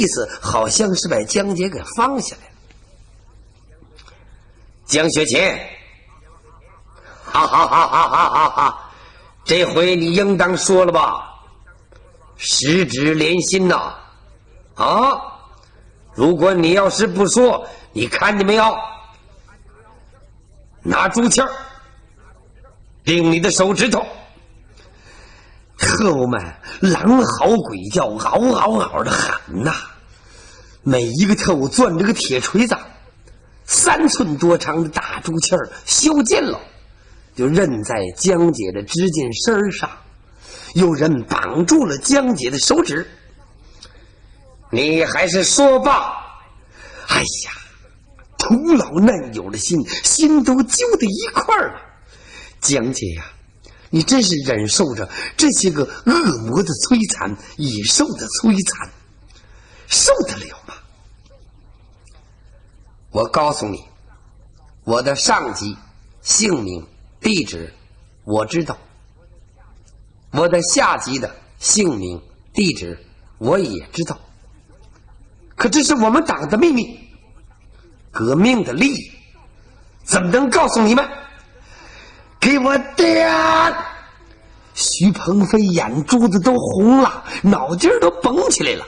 意思好像是把江姐给放下来了。江雪琴，哈，这回你应当说了吧？十指连心呐！啊，如果你要是不说，你看见没有？拿竹签钉你的手指头。特务们狼嚎鬼叫，嗷嗷嗷的喊呐！每一个特务攥着个铁锤子，3寸多长的大竹签修尖了，就扔在江姐的指甲身上。有人绑住了江姐的手指。你还是说吧。哎呀，徒劳难有的心都揪在一块儿了。江姐呀，你真是忍受着这些个恶魔的摧残，野兽的摧残，受得了吗？我告诉你，我的上级姓名地址我知道，我的下级的姓名地址我也知道，可这是我们党的秘密，革命的利益怎么能告诉你们？给我点！徐鹏飞眼珠子都红了，脑筋都绷起来了。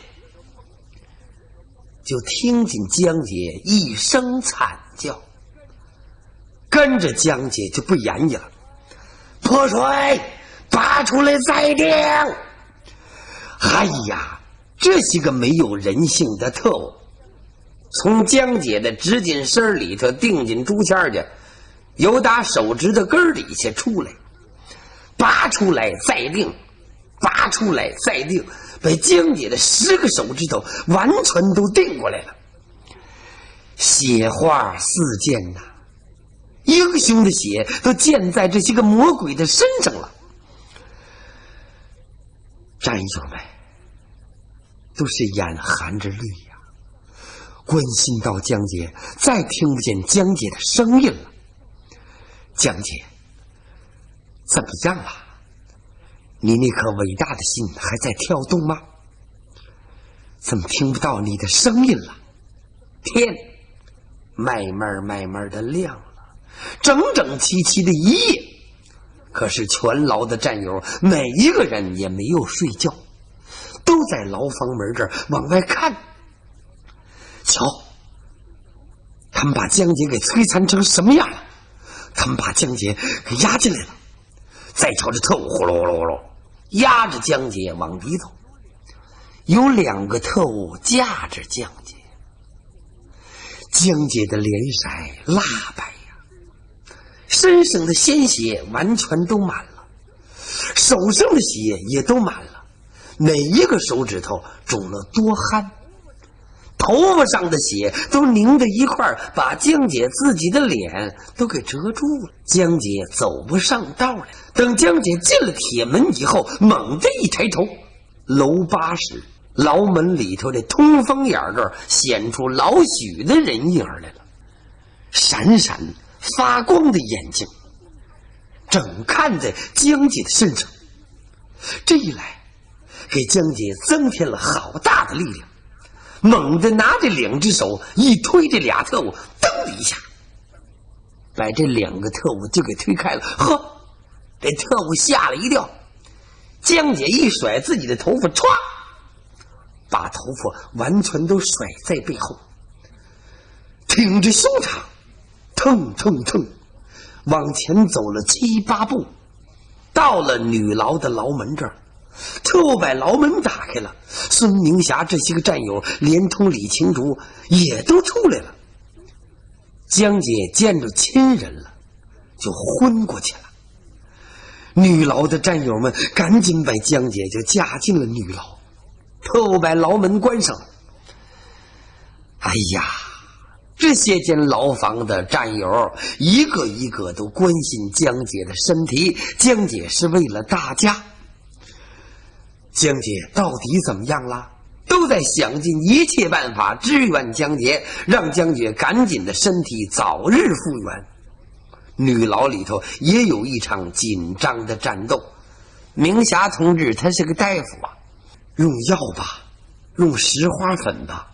就听见江姐一声惨叫，跟着江姐就不言语了。破水拔出来再钉！哎呀，这些个没有人性的特务，从江姐的指甲身里头钉进竹签去，由打手指头根底下出来，拔出来再钉，拔出来再钉，把江姐的10个手指头完全都钉过来了。血花四溅呐，英雄的血都溅在这些个魔鬼的身上了。战友们都是眼含着泪呀，关心到江姐再听不见江姐的声音了。江姐怎么样了？你那颗伟大的心还在跳动吗？怎么听不到你的声音了？天慢慢的亮了，整整齐齐的一夜。可是全牢的战友每一个人也没有睡觉，都在牢房门这儿往外看。瞧，他们把江姐给摧残成什么样了？他们把江姐给押进来了。再朝着特务呼噜呼噜呼噜压着江姐往里头，有2个特务架着江姐。江姐的脸色蜡白呀，身上的鲜血完全都满了，手上的血也都满了，每一个手指头肿了多汗，头发上的血都凝在一块儿，把江姐自己的脸都给遮住了。江姐走不上道来。等江姐进了铁门以后，猛地一抬头，楼巴时牢门里头的通风眼这儿显出老许的人影来了，闪闪发光的眼睛正看在江姐的身上。这一来给江姐增添了好大的力量，猛地拿着2只手一推，这俩特务噔的一下把这2个特务就给推开了。呵，这特务吓了一跳，江姐一甩自己的头发，歘，把头发完全都甩在背后，挺着胸膛腾腾腾往前走了7、8步，到了女牢的牢门这儿。特务把牢门打开了，孙明霞这些个战友连同李青竹也都出来了。江姐见着亲人了，就昏过去了。女牢的战友们赶紧把江姐就架进了女牢，特务把牢门关上了。哎呀，这些间牢房的战友一个一个都关心江姐的身体，江姐是为了大家。江姐到底怎么样了？都在想尽一切办法支援江姐，让江姐赶紧的身体早日复原。女牢里头也有一场紧张的战斗。明霞同志他是个大夫啊，用药吧用石花粉吧。